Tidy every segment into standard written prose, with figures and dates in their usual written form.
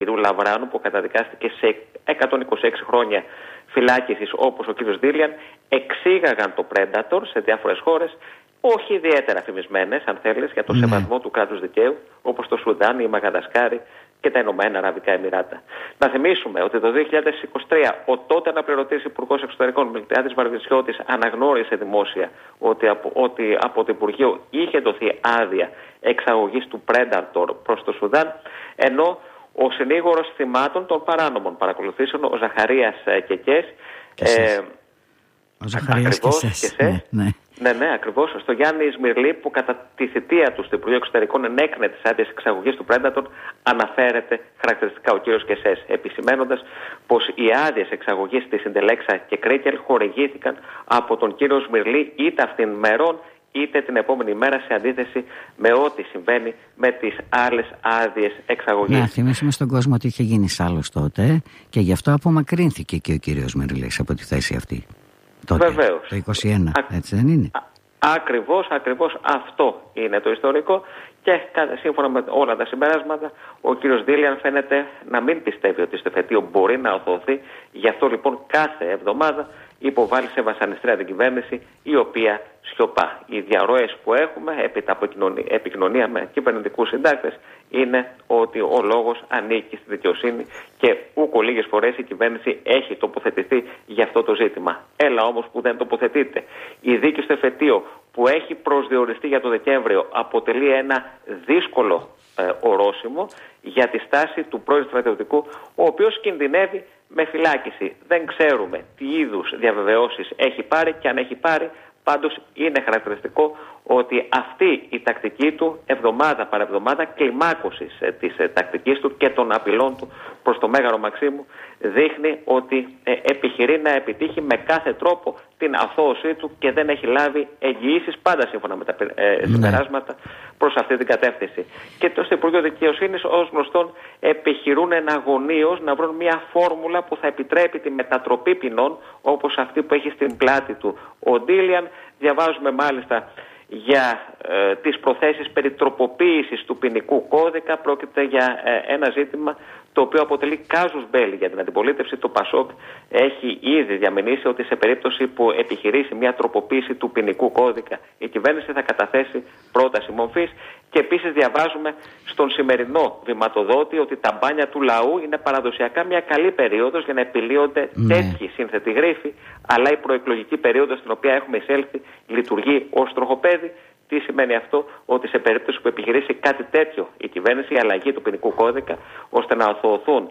κ. Λαβράνου, που καταδικάστηκε σε 126 χρόνια φυλάκισης όπως ο κ. Ντίλιαν, εξήγαγαν το Predator σε διάφορες χώρες, όχι ιδιαίτερα φημισμένες, αν θέλεις, για το σεβασμό του κράτους δικαίου, όπως το Σουδάν, η Μαγαδασκάρη και τα Ηνωμένα Αραβικά Εμιράτα. Να θυμίσουμε ότι το 2023 ο τότε αναπληρωτής Υπουργός Εξωτερικών Μιλτιάδης Βαρβιτσιώτης αναγνώρισε δημόσια ότι από το Υπουργείο είχε δοθεί άδεια εξαγωγής του Predator προς το Σουδάν, ενώ ο συνήγορος θυμάτων των παράνομων παρακολουθήσεων, ο Ζαχαρίας Κεκές, ο Ζαχαρίας Κεσές. Ναι, ακριβώς. Στο Γιάννη Ισμυρλή, που κατά τη θητεία του στο Υπουργείο Εξωτερικών ενέκρινε τις άδειες εξαγωγής του Predator, αναφέρεται χαρακτηριστικά ο κύριος Κεσές, επισημαίνοντας πως οι άδειες εξαγωγής της Συντελέξα και Κρίκελ χορηγήθηκαν από τον κύριο Ισμυρλή είτε αυτήν μερών είτε την επόμενη μέρα, σε αντίθεση με ό,τι συμβαίνει με τις άλλες άδειες εξαγωγής. Να θυμίσουμε στον κόσμο ότι είχε γίνει άλλος τότε και γι' αυτό απομακρύνθηκε και ο κύριος Μυρλής από τη θέση αυτή. Τότε, βεβαίως. Το 21, έτσι δεν είναι? Ακριβώς αυτό είναι το ιστορικό και σύμφωνα με όλα τα συμπεράσματα ο κύριος Ντίλιαν φαίνεται να μην πιστεύει ότι στο εφετείο μπορεί να οθωθεί. Γι' αυτό λοιπόν κάθε εβδομάδα υποβάλλει σε βασανιστρία την κυβέρνηση, η οποία σιωπά. Οι διαρροές που έχουμε έπειτα από επικοινωνία με κυβερνητικούς συντάκτες είναι ότι ο λόγος ανήκει στη δικαιοσύνη και ούκο λίγες φορές η κυβέρνηση έχει τοποθετηθεί για αυτό το ζήτημα. Έλα όμως που δεν τοποθετείται. Η δίκη στο εφετείο που έχει προσδιοριστεί για το Δεκέμβριο αποτελεί ένα δύσκολο ορόσημο για τη στάση του πρώην στρατιωτικού, ο οποίος κινδυνεύει με φυλάκιση. Δεν ξέρουμε τι είδους διαβεβαιώσεις έχει πάρει και αν έχει πάρει. Πάντως είναι χαρακτηριστικό ότι αυτή η τακτική του εβδομάδα παρεβδομάδα κλιμάκωσης της τακτικής του και των απειλών του προς το Μέγαρο Μαξίμου δείχνει ότι επιχειρεί να επιτύχει με κάθε τρόπο την αθώωσή του και δεν έχει λάβει εγγυήσεις, πάντα σύμφωνα με τα συμπεράσματα, προς αυτή την κατεύθυνση. Και το στο Υπουργείο Δικαιοσύνης, ως γνωστόν, επιχειρούν εναγωνίως να βρουν μια φόρμουλα που θα επιτρέπει τη μετατροπή ποινών, όπως αυτή που έχει στην πλάτη του ο Ντίλιαν. Διαβάζουμε μάλιστα για τις προθέσεις περί τροποποίησης του ποινικού κώδικα. Πρόκειται για ένα ζήτημα το οποίο αποτελεί κάζους μπέλι για την αντιπολίτευση. Το ΠΑΣΟΚ έχει ήδη διαμηνήσει ότι σε περίπτωση που επιχειρήσει μια τροποποίηση του ποινικού κώδικα, η κυβέρνηση θα καταθέσει πρόταση μορφής. Και επίσης διαβάζουμε στον σημερινό βηματοδότη ότι τα μπάνια του λαού είναι παραδοσιακά μια καλή περίοδος για να επιλύονται τέτοιοι σύνθετοι γρίφοι, αλλά η προεκλογική περίοδος στην οποία έχουμε εισέλθει λειτουργεί ως τροχοπέδι. Τι σημαίνει αυτό? Ότι σε περίπτωση που επιχειρήσει κάτι τέτοιο η κυβέρνηση, η αλλαγή του ποινικού κώδικα, ώστε να αθωωωθούν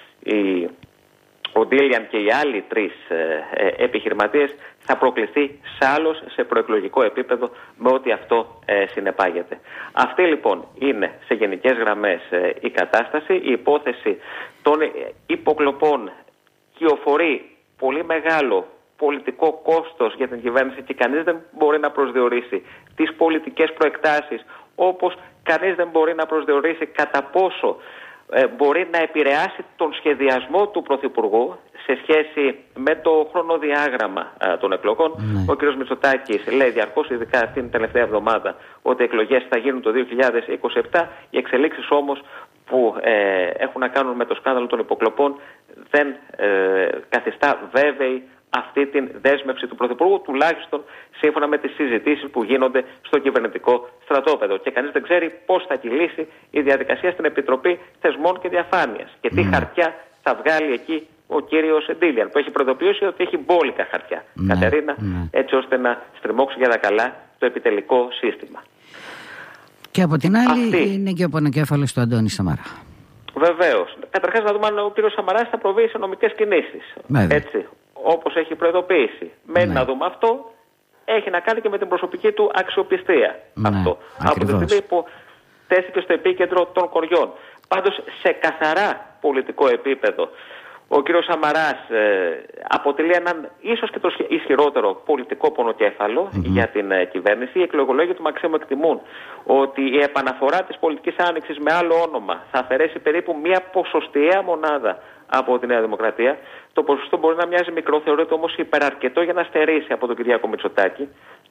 ο Ντίλιαν και οι άλλοι τρεις επιχειρηματίες, θα προκληθεί σάλος σε προεκλογικό επίπεδο με ό,τι αυτό συνεπάγεται. Αυτή λοιπόν είναι σε γενικές γραμμές η κατάσταση. Η υπόθεση των υποκλοπών κυοφορεί πολύ μεγάλο πολιτικό κόστος για την κυβέρνηση και κανείς δεν μπορεί να προσδιορίσει τις πολιτικές προεκτάσεις, όπως κανείς δεν μπορεί να προσδιορίσει κατά πόσο μπορεί να επηρεάσει τον σχεδιασμό του Πρωθυπουργού σε σχέση με το χρονοδιάγραμμα των εκλογών. Ο κ. Μητσοτάκης λέει διαρκώς, ειδικά αυτήν την τελευταία εβδομάδα, ότι οι εκλογές θα γίνουν το 2027. Οι εξελίξεις όμως που έχουν να κάνουν με το σκάνδαλο των υποκλοπών δεν καθιστά βέβαιη αυτή την δέσμευση του Πρωθυπουργού, τουλάχιστον σύμφωνα με τις συζητήσεις που γίνονται στο κυβερνητικό στρατόπεδο. Και κανείς δεν ξέρει πώς θα κυλήσει η διαδικασία στην Επιτροπή Θεσμών και Διαφάνειας και τι χαρτιά θα βγάλει εκεί ο κύριος Ντίλιαν, που έχει προειδοποιήσει ότι έχει μπόλικα χαρτιά, Κατερίνα, έτσι ώστε να στριμώξει για τα καλά το επιτελικό σύστημα. Και από την άλλη είναι και ο πονοκέφαλος του Αντώνη Σαμαρά. Βεβαίως. Καταρχάς να δούμε αν ο κύριος Σαμαράς θα προβεί σε νομικές κινήσεις. Έτσι, όπως έχει προειδοποιήσει. Μένει να δούμε αυτό. Έχει να κάνει και με την προσωπική του αξιοπιστία αυτό. Από τη στιγμή που τέθηκε στο επίκεντρο των κοριών. Πάντως σε καθαρά πολιτικό επίπεδο ο κύριος Σαμαράς αποτελεί έναν ίσως και το ισχυρότερο πολιτικό πονοκέφαλο για την κυβέρνηση. Οι εκλογολόγοι του Μαξίμου εκτιμούν ότι η επαναφορά της πολιτικής άνοιξης με άλλο όνομα θα αφαιρέσει περίπου μια ποσοστιαία μονάδα από τη Νέα Δημοκρατία. Το ποσοστό μπορεί να μοιάζει μικρό, θεωρείται όμως υπεραρκετό για να στερήσει από τον Κυριάκο Μητσοτάκη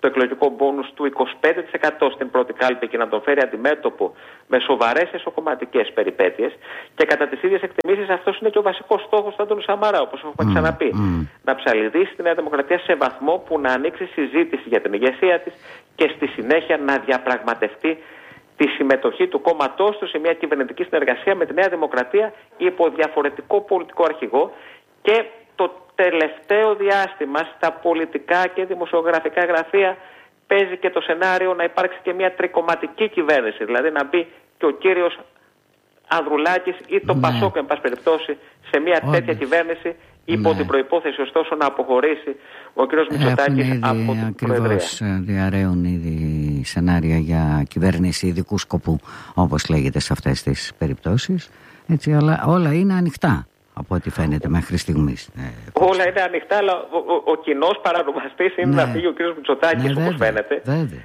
το εκλογικό μπόνους του 25% στην πρώτη κάλπη και να τον φέρει αντιμέτωπο με σοβαρές εσωκομματικές περιπέτειες. Και κατά τις ίδιες εκτιμήσεις αυτός είναι και ο βασικός στόχος του Αντώνη Σαμαρά, όπως έχουμε ξαναπεί. Να ψαλιδίσει τη Νέα Δημοκρατία σε βαθμό που να ανοίξει συζήτηση για την ηγεσία της και στη συνέχεια να διαπραγματευτεί τη συμμετοχή του κόμματός του σε μια κυβερνητική συνεργασία με τη Νέα Δημοκρατία υπό διαφορετικό πολιτικό αρχηγό. Και το τελευταίο διάστημα στα πολιτικά και δημοσιογραφικά γραφεία παίζει και το σενάριο να υπάρξει και μια τρικομματική κυβέρνηση, δηλαδή να μπει και ο κύριος Ανδρουλάκης ή το Πασόκ, εν πάση περιπτώσει, σε μια τέτοια κυβέρνηση, υπό την προϋπόθεση ωστόσο να αποχωρήσει ο κύριος Μητσοτάκης από την Προεδρία. Ακριβώς, διαρρέουν ήδη σενάρια για κυβέρνηση ειδικού σκοπού, όπως λέγεται σε αυτές τις περιπτώσεις. Έτσι, αλλά όλα είναι ανοιχτά, από ό,τι φαίνεται μέχρι στιγμής. Όλα είναι ανοιχτά, αλλά ο κοινός παρανομαστής είναι να φύγει ο κύριος Μητσοτάκης, όπως φαίνεται.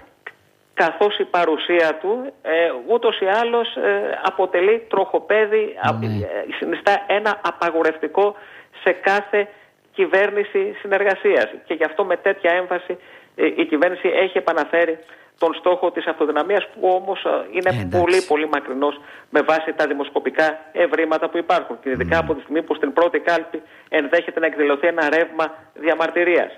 Καθώς η παρουσία του ούτως ή άλλως αποτελεί τροχοπέδι, συνιστά ένα απαγορευτικό σε κάθε κυβέρνηση συνεργασίας. Και γι' αυτό με τέτοια έμφαση η κυβέρνηση έχει επαναφέρει τον στόχο της αυτοδυναμίας, που όμως είναι πολύ πολύ μακρινός με βάση τα δημοσκοπικά ευρήματα που υπάρχουν. Και ειδικά από τη στιγμή που στην πρώτη κάλπη ενδέχεται να εκδηλωθεί ένα ρεύμα διαμαρτυρίας.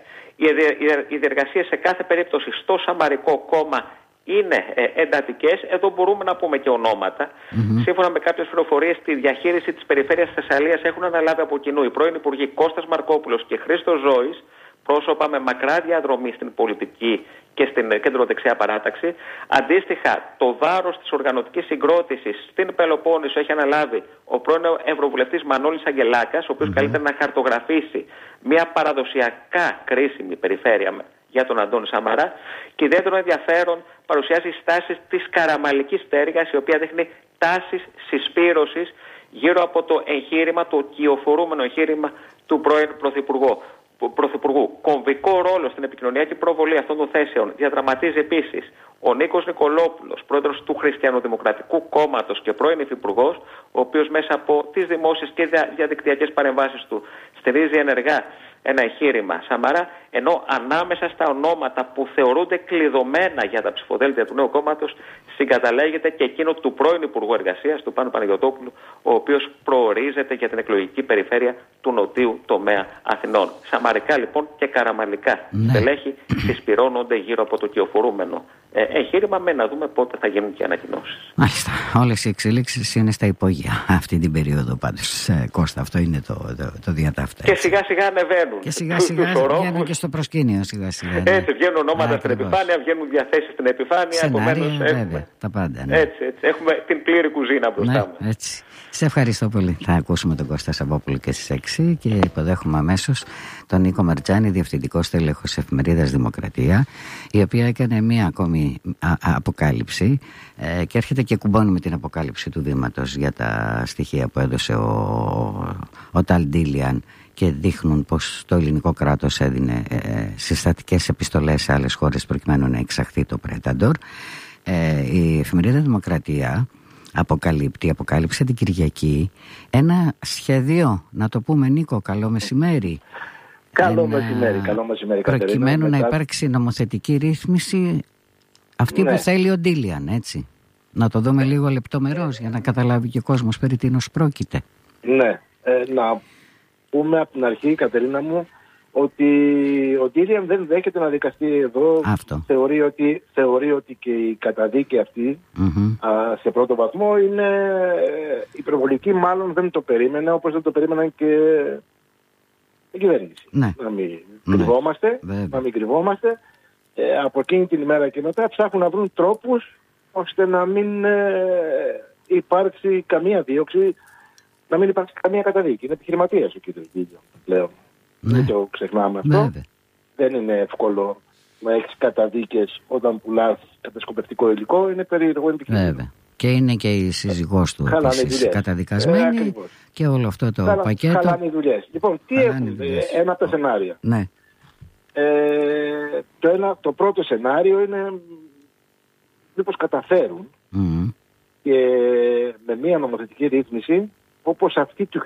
Οι διεργασίες σε κάθε περίπτωση στο Σαμαρικό κόμμα είναι εντατικές. Εδώ μπορούμε να πούμε και ονόματα. Σύμφωνα με κάποιες πληροφορίες, τη διαχείριση της περιφέρειας Θεσσαλίας έχουν αναλάβει από κοινού οι πρώην υπουργοί Κώστας Μαρκόπουλος και Χρήστος Ζώης, πρόσωπα με μακρά διαδρομή στην πολιτική και στην κεντροδεξιά παράταξη. Αντίστοιχα, το βάρος της οργανωτικής συγκρότησης στην Πελοπόννησο έχει αναλάβει ο πρώην Ευρωβουλευτής Μανώλης Αγγελάκας, ο οποίος καλείται να χαρτογραφήσει μια παραδοσιακά κρίσιμη περιφέρεια για τον Αντώνη Σαμαρά. Και ιδιαίτερο ενδιαφέρον παρουσιάζει στάσεις της καραμαλικής πτέρυγας, η οποία δείχνει τάσεις συσπήρωσης γύρω από το εγχείρημα, το κυοφορούμενο εγχείρημα του πρώην Πρωθυπουργού. Κομβικό ρόλο στην επικοινωνιακή προβολή αυτών των θέσεων διαδραματίζει επίσης ο Νίκος Νικολόπουλος, πρόεδρος του Χριστιανοδημοκρατικού Κόμματος και πρώην υφυπουργός, ο οποίος μέσα από τις δημόσιες και διαδικτυακές παρεμβάσεις του στηρίζει ενεργά ένα εγχείρημα Σαμαρά, ενώ ανάμεσα στα ονόματα που θεωρούνται κλειδωμένα για τα ψηφοδέλτια του νέου κόμματος συγκαταλέγεται και εκείνο του πρώην Υπουργού Εργασίας, του Πάνου Παναγιωτόπουλου, ο οποίος προορίζεται για την εκλογική περιφέρεια του νοτίου τομέα Αθηνών. Σαμαρικά λοιπόν και καραμαλικά στελέχη συσπυρώνονται γύρω από το κυοφορούμενο εγχείρημα, με να δούμε πότε θα γίνουν και ανακοινώσεις. Μάλιστα. Όλες οι εξελίξεις είναι στα υπόγεια αυτή την περίοδο πάντως. Κώστα, αυτό είναι το διατάφτα. Και σιγά σιγά ανεβαίνουν. Και σιγά σιγά βγαίνουν και στο προσκήνιο. Σιγά σιγά. Ναι. Έτσι, βγαίνουν ονόματα στην επιφάνεια, βγαίνουν διαθέσεις στην επιφάνεια. Σενάρια, βέβαια, τα πάντα. Ναι. Έτσι. Έχουμε την πλήρη κουζίνα μπροστά μας. Έτσι. Σε ευχαριστώ πολύ. Θα ακούσουμε τον Κώστα Σαββόπουλο και στις 6 και υποδέχομαι αμέσως τον Νίκο Μερτζάνη, διευθυντικός τέλεχος εφημερίδας Δημοκρατία, η οποία έκανε μία ακόμη αποκάλυψη και έρχεται και κουμπώνει με την αποκάλυψη του Δήματος για τα στοιχεία που έδωσε ο Ταλ Ντίλιαν και δείχνουν πως το ελληνικό κράτος έδινε συστατικές επιστολές σε άλλες χώρες προκειμένου να εξαχθεί το Πρέταντορ. Η εφημερίδα Δημοκρατία αποκάλυψε την Κυριακή ένα σχέδιο, να το πούμε, Νίκο, καλό μεσημέρι. Καλό μεσημέρι, προκειμένου να υπάρξει νομοθετική ρύθμιση αυτή που θέλει ο Ντίλιαν, έτσι. Να το δούμε λίγο λεπτομερώς για να καταλάβει και ο κόσμος περί τίνος πρόκειται. Ναι, να πούμε από την αρχή, Κατερίνα μου, ότι ο Ντίλιαν δεν δέχεται να δικαστεί εδώ. Αυτό. Θεωρεί ότι και η καταδίκη αυτή σε πρώτο βαθμό είναι υπερβολική, μάλλον δεν το περίμενε, όπως δεν το περίμεναν και η κυβέρνηση. Ναι. Να μην κρυβόμαστε. Από εκείνη την ημέρα και μετά ψάχνουν να βρουν τρόπους ώστε να μην υπάρξει καμία δίωξη, να μην υπάρξει καμία καταδίκη. Είναι επιχειρηματίας ο κύριος Ντίλιαν πλέον. Ναι. Δεν το ξεχνάμε αυτό. Βέβαια. Δεν είναι εύκολο να έχεις καταδίκες όταν πουλάς κατασκοπευτικό υλικό. Είναι περίεργο επιχειρηματικό. Βέβαια. Και είναι και η σύζυγός του επίσης καταδικασμένη και όλο αυτό το πακέτο. Χαλάνε οι δουλειές. Λοιπόν, τι έχουν, ένα από τα σενάρια. Ναι. Το πρώτο σενάριο είναι μήπως καταφέρουν και με μια νομοθετική ρύθμιση όπως αυτή του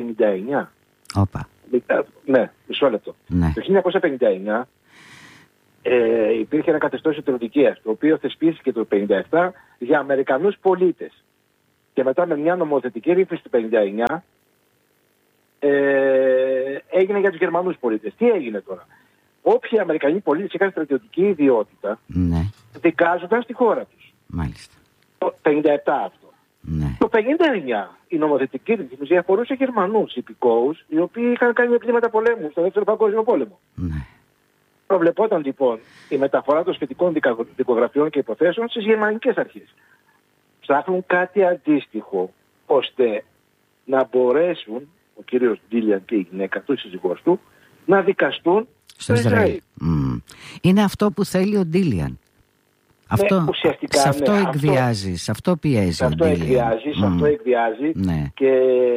1959. Όπα. Ναι, μισό λεπτό. Ναι. Το 1959 υπήρχε ένα καθεστώς εθελοντικίας, το οποίο θεσπίστηκε το 1957 για Αμερικανούς πολίτες. Και μετά με μια νομοθετική ρύθμιση του 1959 έγινε για τους Γερμανούς πολίτες. Τι έγινε τώρα? Όποιοι Αμερικανοί πολίτες είχαν στρατιωτική ιδιότητα, ναι, δικάζονταν στη χώρα τους. Μάλιστα. Το 1957 αυτό. Ναι. Το 1959 η νομοθετική ρύθμιση αφορούσε Γερμανούς υπηκόους, οι οποίοι είχαν κάνει εγκλήματα πολέμου στο Δεύτερο Παγκόσμιο Πόλεμο. Ναι. Προβλεπόταν λοιπόν η μεταφορά των σχετικών δικογραφιών και υποθέσεων στις γερμανικές αρχές. Ψάχνουν κάτι αντίστοιχο, ώστε να μπορέσουν ο κύριος Ντίλιαν και η γυναίκα του, η σύζυγός του, να δικαστούν στο Ισραήλ. Είναι αυτό που θέλει ο Ντίλιαν. Αυτό, ουσιαστικά, σε αυτό εκβιάζει, σε αυτό πιέζει ο Ντίλιαν. Σε αυτό εκβιάζει, ναι. Και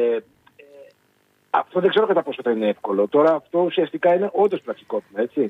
αυτό δεν ξέρω κατά πόσο θα είναι εύκολο. Τώρα αυτό ουσιαστικά είναι όντως πραξικόπημα, έτσι.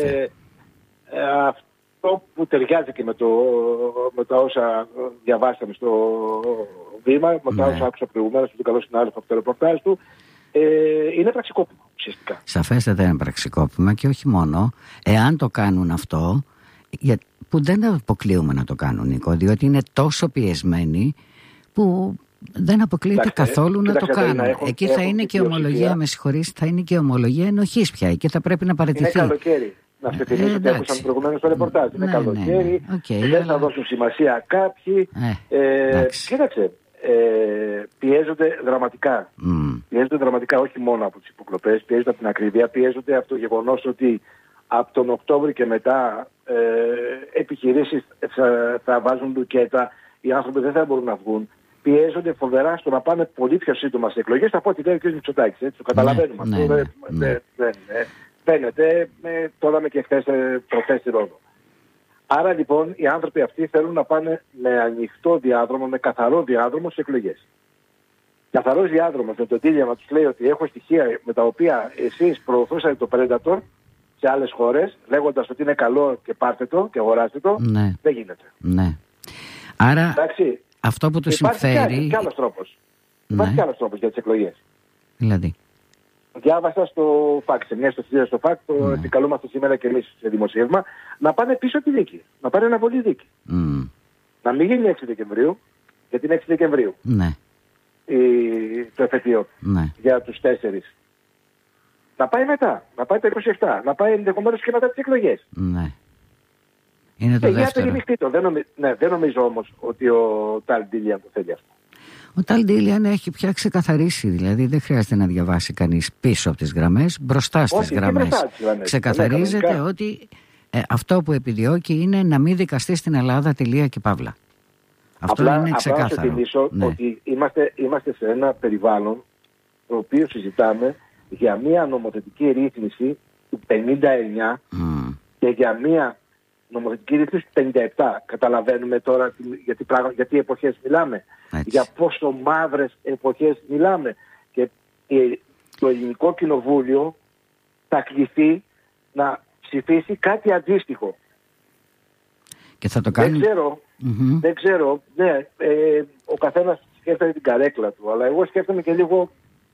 Αυτό που ταιριάζει και με τα όσα διαβάσαμε στο βήμα, με τα όσα άκουσα προηγουμένως του καλό συνάδελφου από το ρεπορτάζ του, είναι πραξικόπημα ουσιαστικά. Σαφέστατα είναι πραξικόπημα και όχι μόνο. Εάν το κάνουν αυτό, που δεν αποκλείουμε να το κάνουν, Νίκο, διότι είναι τόσο πιεσμένοι που δεν αποκλείεται καθόλου να το κάνουν. Εκεί θα είναι και ομολογία, με συγχωρείς, θα είναι και ομολογία ενοχής πια. Εκεί θα πρέπει να παραιτηθεί. Είναι καλοκαίρι. Να σε θυμίσω ότι άκουσαμε προηγουμένως το ρεπορτάζ. Είναι καλοκαίρι. Δεν θα δώσουν σημασία κάποιοι. Κοίταξε. Πιέζονται δραματικά. Πιέζονται δραματικά όχι μόνο από τις υποκλοπές, πιέζονται από την ακρίβεια, πιέζονται από το γεγονός ότι από τον Οκτώβρη και μετά επιχειρήσεις θα βάζουν λουκέτα, οι άνθρωποι δεν θα μπορούν να βγουν. Πιέζονται φοβερά στο να πάνε πολύ πιο σύντομα σε εκλογές, από ό,τι λέει ο κ. Μητσοτάκης. Έτσι, το καταλαβαίνουμε. Φαίνεται τώρα με και χθες προχθές στη Ρόδο. Άρα λοιπόν οι άνθρωποι αυτοί θέλουν να πάνε με ανοιχτό διάδρομο, με καθαρό διάδρομο στις εκλογές. Καθαρός διάδρομος με τον Ντίλιαν να τους λέει ότι έχω στοιχεία με τα οποία εσείς προωθούσατε το Predator σε άλλες χώρες, λέγοντας ότι είναι καλό και πάρτε το και αγοράστε το, ναι. Δεν γίνεται. Ναι. Άρα εντάξει, αυτό που τους συμφέρει... Υπάρχει και άλλος τρόπος. Ναι. Υπάρχει και άλλος τρόπος για τις εκλογές. Δηλαδή. Διάβασα στο ΦΑΚ, σε μια ιστοσελίδα στο ΦΑΚ, το επικαλούμαστε σήμερα και εμείς σε δημοσίευμα, να πάνε πίσω τη δίκη. Να πάνε αναβολή δίκη. Να μην γίνει 6 Δεκεμβρίου, γιατί είναι 6 Δεκεμβρίου. Ναι. Το εφετείο. Ναι. Για τους 4. Να πάει μετά, να πάει το 27, να πάει ενδεχομένως και μετά τις εκλογές. Ναι. Είναι το δεύτερο. Δεν νομίζω όμως ότι ο Ταλ Ντίλιαν το θέλει αυτό. Ο Ταλ Ντίλιαν έχει πια ξεκαθαρίσει, δηλαδή δεν χρειάζεται να διαβάσει κανείς πίσω από τις γραμμές, μπροστά στις γραμμές. Ξεκαθαρίζεται ότι αυτό που επιδιώκει είναι να μην δικαστεί στην Ελλάδα, τελεία και παύλα. Αυτό είναι ξεκάθαρο. Απλά να θυμίσω ότι είμαστε σε ένα περιβάλλον το οποίο συζητάμε για μια νομοθετική ρύθμιση του 59 και για μια νομοθετική ρύθμιση του 57. Καταλαβαίνουμε τώρα γιατί εποχές μιλάμε. Έτσι. Για πόσο μαύρες εποχές μιλάμε. Και το Ελληνικό Κοινοβούλιο θα κληθεί να ψηφίσει κάτι αντίστοιχο. Και θα το κάνει... Δεν ξέρω. Ναι, ο καθένας σκέφτεται την καρέκλα του. Αλλά εγώ σκέφτομαι και λίγο,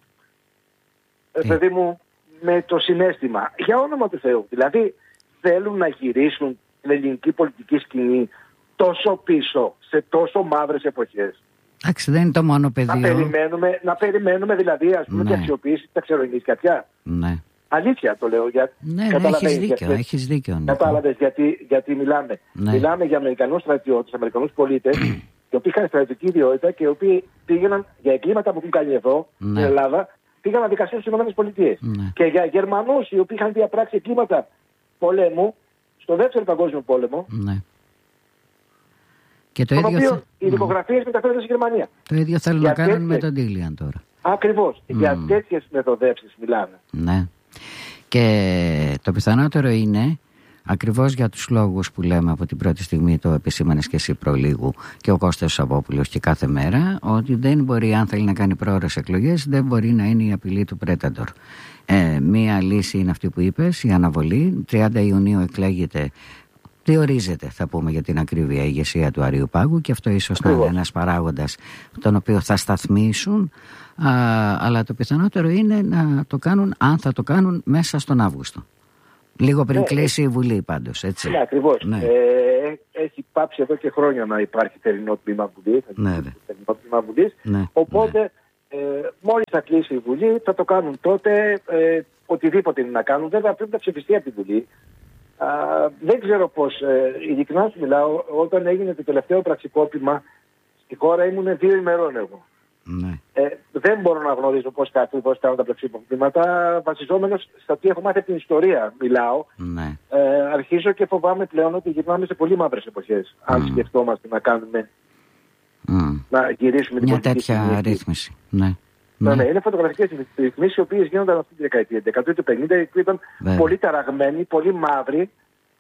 παιδί μου, με το συναίσθημα. Για όνομα του Θεού. Δηλαδή θέλουν να γυρίσουν την ελληνική πολιτική σκηνή τόσο πίσω, σε τόσο μαύρες εποχές. Εντάξει, δεν είναι το μόνο πεδίο. Να περιμένουμε δηλαδή, ας πούμε, τη αξιοποίηση τα ξερονίσια πια. Ναι. Αλήθεια το λέω. Ναι, έχεις δίκιο. Κατάλαβες γιατί μιλάμε. Ναι. Μιλάμε για Αμερικανούς στρατιώτες, Αμερικανούς πολίτες, οι οποίοι είχαν στρατιωτική ιδιότητα και οι οποίοι πήγαιναν για εγκλήματα που έχουν κάνει εδώ, στην Ελλάδα, πήγαν να δικαστούν στις ΗΠΑ. Ναι. Και για Γερμανούς οι οποίοι είχαν διαπράξει εγκλήματα πολέμου στο Δεύτερο Παγκόσμιο Πόλεμο. Ναι. Και το ίδιο οι δικογραφίες μεταφέρονται στη Γερμανία. Το ίδιο θέλουν να κάνουν με τον Ντίλιαν τώρα. Ακριβώς. Για τέτοιες μεθοδεύσεις μιλάμε. Ναι. Και το πιθανότερο είναι, ακριβώς για τους λόγους που λέμε από την πρώτη στιγμή, το επισήμανες και εσύ προλίγου και ο Κώστας Σαββόπουλος και κάθε μέρα, ότι δεν μπορεί, αν θέλει να κάνει πρόορες εκλογές, δεν μπορεί να είναι η απειλή του Predator. Μία λύση είναι αυτή που είπες, η αναβολή. 30 Ιουνίου εκλέγεται, διορίζεται, θα πούμε για την ακρίβεια, η ηγεσία του Αριουπάγου, και αυτό ίσως να είναι ένας παράγοντας τον οποίο θα σταθμίσουν, αλλά το πιθανότερο είναι να το κάνουν, αν θα το κάνουν, μέσα στον Αύγουστο. Λίγο πριν κλείσει η Βουλή πάντως, έτσι. Ναι, ακριβώς. Ναι. Έχει πάψει εδώ και χρόνια να υπάρχει θερινό τμήμα Βουλής. Ναι. Οπότε μόλις θα κλείσει η Βουλή θα το κάνουν τότε, οτιδήποτε είναι να κάνουν. Βέβαια πρέπει να ψηφιστεί από τη Βουλή. Δεν ξέρω πώς, ειλικρινά σου μιλάω, όταν έγινε το τελευταίο πραξικόπημα στη χώρα ήμουν 2 ημερών εγώ. Ναι. Δεν μπορώ να γνωρίζω πώς κάνουν τα πραξικοπήματα, βασιζόμενος στα τι έχω μάθει από την ιστορία μιλάω. Ναι. Αρχίζω και φοβάμαι πλέον ότι γυρνάμε σε πολύ μαύρες εποχές, αν σκεφτόμαστε να κάνουμε, να γυρίσουμε την μια τέτοια ρύθμιση. Ναι. Ναι, είναι φωτογραφικές ρυθμίσεις οι οποίες γίνονταν αυτή τη δεκαετία, 100 του 50, που ήταν πολύ ταραγμένοι, πολύ μαύροι.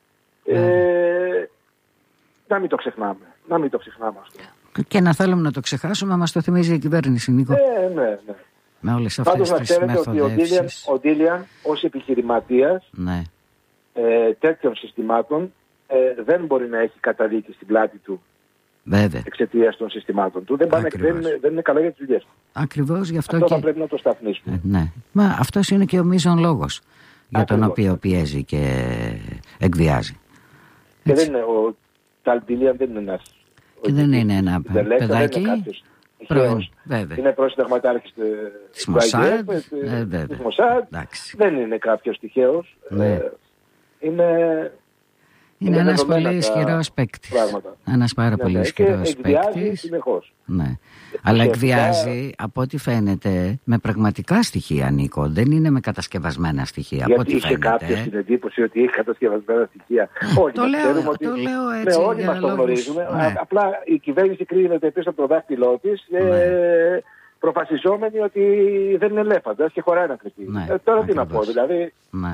Να μην το ξεχνάμε. Αυτό. Και να θέλουμε να το ξεχάσουμε, μας το θυμίζει η κυβέρνηση, Νίκο. Ναι. Με όλες αυτές τις μεθοδεύσεις. Ο Ντίλιαν ως επιχειρηματίας τέτοιων συστημάτων δεν μπορεί να έχει καταδίκη στην πλάτη του. Βέβαια. Εξαιτίας των συστημάτων του. Δεν είναι καλά για τις δουλειές του. Ακριβώς, γι' αυτό και θα πρέπει να το σταθμίσουμε. Ναι. Μα αυτός είναι και ο μείζον λόγος για τον οποίο πιέζει και εκβιάζει. Και δεν είναι, ο Ταλμπίλιαν δεν είναι ένας. Και δεν είναι ένα παιδάκι. Είναι προσυνταγματάρχης της Μοσάντ. Δεν είναι κάποιος τυχαίος. Είναι ένας πολύ ισχυρός παίκτης. Ένας πάρα πολύ ισχυρός παίκτης. Ναι. Αλλά εκβιάζει, από ό,τι φαίνεται, με πραγματικά στοιχεία, Νίκο. Δεν είναι με κατασκευασμένα στοιχεία. Γιατί είχε κάποιος την εντύπωση ότι έχει κατασκευασμένα στοιχεία. Το λέω έτσι. Όλοι μας το γνωρίζουμε. Απλά η κυβέρνηση κρύβεται πίσω από το δάχτυλό της, προφασιζόμενη ότι δεν είναι ελέφαντας και χωράει να κρυφτεί. Τώρα τι να πω, δηλαδή.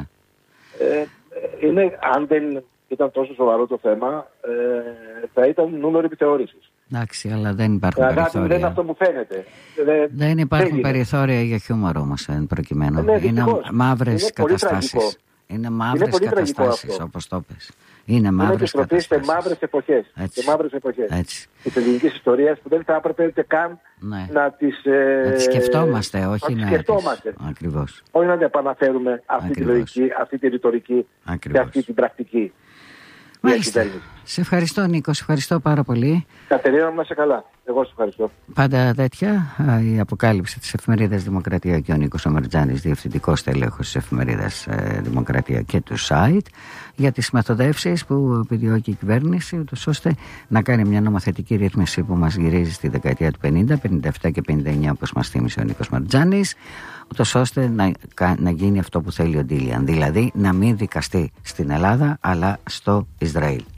Αν δεν ήταν τόσο σοβαρό το θέμα, θα ήταν νούμερο επιθεώρησης. Εντάξει, αλλά δεν υπάρχουν περιθώρια. Δεν είναι αυτό που φαίνεται. Δεν υπάρχουν περιθώρια για χιούμορ όμως, εν προκειμένου. Είναι μαύρες καταστάσεις. Είναι μαύρες καταστάσεις, όπως το πες. Είναι μαύρες καταστάσεις. Σε μαύρες εποχές. Της ελληνικής ιστορίας που δεν θα έπρεπε ούτε καν να τις σκεφτόμαστε, όχι να τις ακριβώς. Όχι να επαναφέρουμε αυτή τη λογική, αυτή τη ρητορική και αυτή την πρακτική. Μάλιστα. Σε ευχαριστώ, Νίκο, σε ευχαριστώ πάρα πολύ. Κατερίνα, να είσαι καλά. Εγώ σε ευχαριστώ. Πάντα τέτοια η αποκάλυψη της εφημερίδας Δημοκρατία και ο Νίκος Ομερτζάνης, διευθυντικός τέλεχος της εφημερίδας Δημοκρατία και του site, για τις μεθοδεύσεις που επιδιώκει η κυβέρνηση, ούτως ώστε να κάνει μια νομοθετική ρύθμιση που μας γυρίζει στη δεκαετία του 50, 57 και 59, όπως μας θύμισε ο Νίκος Ομερτζάνης, ούτως ώστε να γίνει αυτό που θέλει ο Ντίλιαν, δηλαδή να μην δικαστεί στην Ελλάδα αλλά στο Ισραήλ.